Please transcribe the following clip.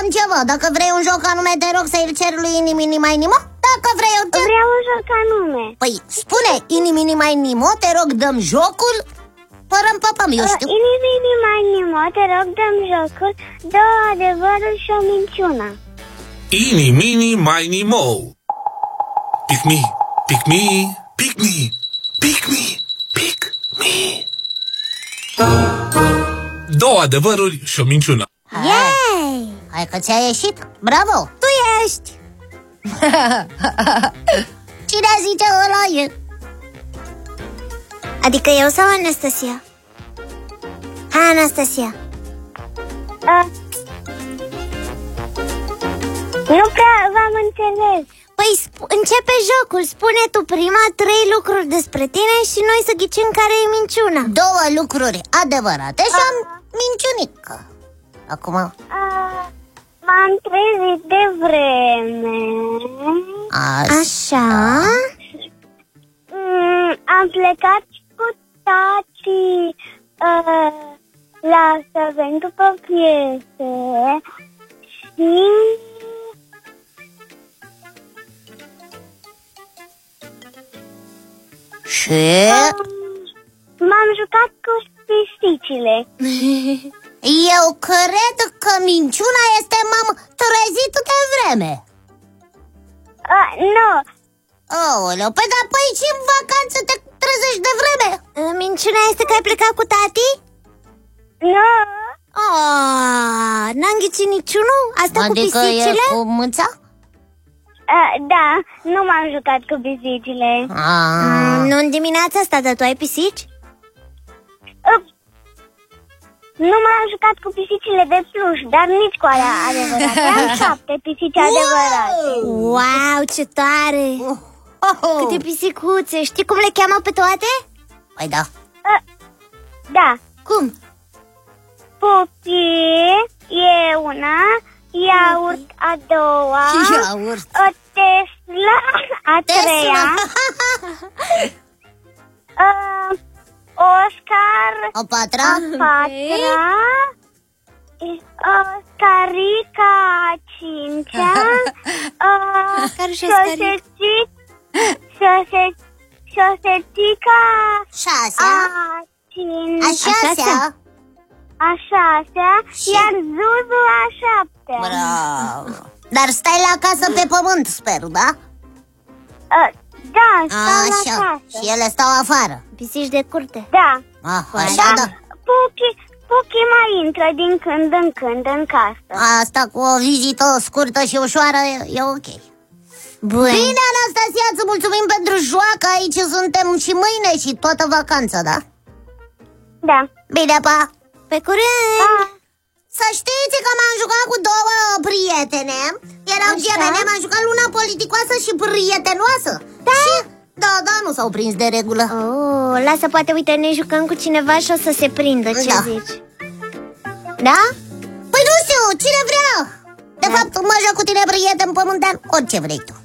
altceva. Dacă vrei un joc anume, te rog să-i ceri lui Ini Mini Mai Nimo. Dacă vrei eu te... Vreau un joc anume. Păi spune Ini Mini Mai Nimo, te rog, dăm jocul. Părăm-păpăm, eu știu. Ini Mini Mai Nimo, te rog, dăm jocul. Două adevăruri și o minciună. Ini Mini Mai Nimo. Pick me, pick me, pick me, pick me, pick me. Două adevăruri și o minciună. Yay! Hai că ți-a ieșit, bravo! Tu ești! Cine zice ăla e? Adică eu sau Anastasia? Hai, Anastasia. Nu prea v-am înțeles. Păi începe jocul, spune tu prima 3 lucruri despre tine și noi să ghicim care e minciuna. 2 lucruri adevărate și o minciunică. Acum m-am trezit de vreme. Așa. Am plecat cu tati la să vin după piese și... Și? M-am jucat cu pisicile. Eu cred că minciuna este m-am trezit de vreme. Nu. Aoleu, păi și în vacanță te trezești de vreme? Minciuna este că ai plecat cu tati? Nu. N-am ghicit niciunul? Asta adică cu pisicile? E cu mâța? Da, nu m-am jucat cu pisicile. Nu în dimineața asta, dar tu ai pisici? Nu m-am jucat cu pisicile de pluș, dar nici cu alea adevărate. Am 7 pisici adevărate. Wow, ce tare! Câte pisicuțe! Știi cum le cheamă pe toate? Păi da. Da. Cum? Pupi e una, iaurt a doua, o Tesla a treia, Oscar a patra, Oscarica a cincea, Șosetica a șasea, iar Zuzu a 7. Bravo. Dar stai la casă pe pământ, sper, da? Da, stau la casă. Și ele stau afară. Pisici de curte. Da. Așa, da. Puchi mai intră din când în când în casă. Asta cu o vizită scurtă și ușoară e ok. Bine, Anastasia, îți mulțumim pentru joacă. Aici suntem și mâine și toată vacanța, da? Da. Bine, pa! Pe curând! Să știți că m-am jucat cu 2 prietene. Erau gemene, m-am jucat Luna politicoasă și prietenoasă. Da? Și, da, nu s-au prins de regulă. Lasă, poate, uite, ne jucăm cu cineva și o să se prindă, ce zici? Da? Păi nu știu, cine vrea. De fapt, mă joc cu tine, prieten pământean, orice vrei tu.